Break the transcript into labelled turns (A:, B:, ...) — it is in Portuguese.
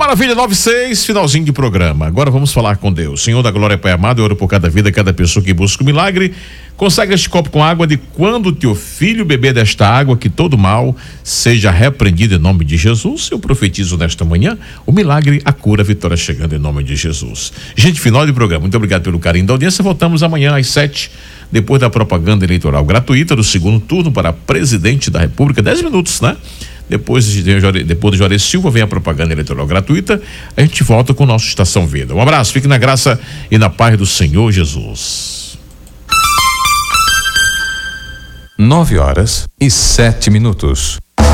A: Maravilha, 9:06, finalzinho de programa. Agora vamos falar com Deus. Senhor da glória, Pai amado, eu oro por cada vida, cada pessoa que busca o milagre. Consagra este copo com água de quando teu filho beber desta água, que todo mal seja repreendido em nome de Jesus. Eu profetizo nesta manhã o milagre, a cura, a vitória chegando em nome de Jesus. Gente, final de programa. Muito obrigado pelo carinho da audiência. Voltamos amanhã às 7, depois da propaganda eleitoral gratuita do segundo turno para presidente da República. 10 minutos, né? Depois do Juarez Silva vem a propaganda eleitoral gratuita. A gente volta com o nosso Estação Vida. Um abraço, fique na graça e na paz do Senhor Jesus.
B: 9:07.